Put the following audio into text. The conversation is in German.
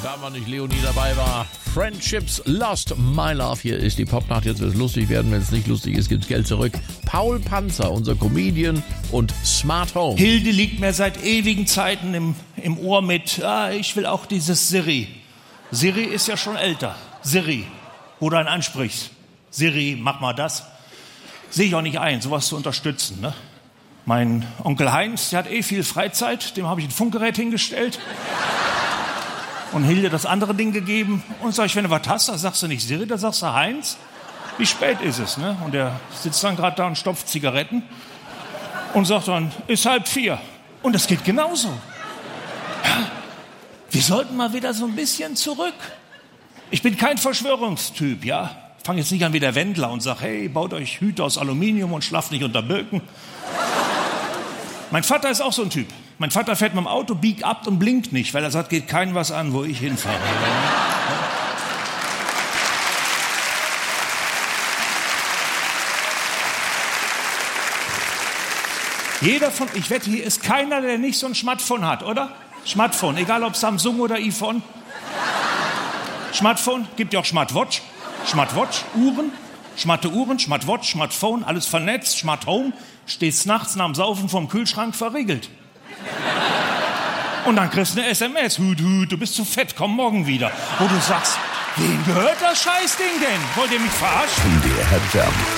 Da war nicht Leonie dabei war. Friendships Lost, My Love. Hier ist die Popnacht. Jetzt wird es lustig werden. Wenn es nicht lustig ist, gibt's Geld zurück. Paul Panzer, unser Comedian und Smart Home. Hilde liegt mir seit ewigen Zeiten im Ohr mit, ich will auch dieses Siri. Siri ist ja schon älter. Siri, wo du einen ansprichst. Siri, mach mal das. Sehe ich auch nicht ein, sowas zu unterstützen. Ne? Mein Onkel Heinz, der hat viel Freizeit. Dem habe ich ein Funkgerät hingestellt. Und Hilde das andere Ding gegeben. Und sag ich, wenn du was hast, dann sagst du nicht Siri, dann sagst du Heinz. Wie spät ist es? Ne? Und der sitzt dann gerade da und stopft Zigaretten. Und sagt dann, ist 3:30. Und das geht genauso. Ja, wir sollten mal wieder so ein bisschen zurück. Ich bin kein Verschwörungstyp, ja. Ich fange jetzt nicht an wie der Wendler und sag, hey, baut euch Hüte aus Aluminium und schlaft nicht unter Birken. Mein Vater ist auch so ein Typ. Mein Vater fährt mit dem Auto, biegt ab und blinkt nicht, weil er sagt, geht keinem was an, wo ich hinfahre. Jeder von, ich wette, hier ist keiner, der nicht so ein Smartphone hat, oder? Smartphone, egal ob Samsung oder iPhone. Smartphone, gibt ja auch Smartwatch. Smartwatch, Uhren, Smartwatch, Smartphone, alles vernetzt, Smart Home. Stehst nachts nach dem Saufen vorm Kühlschrank verriegelt. Und dann kriegst du eine SMS. Du bist zu fett, komm morgen wieder. Wo du sagst, wem gehört das Scheißding denn? Wollt ihr mich verarschen? Der Herr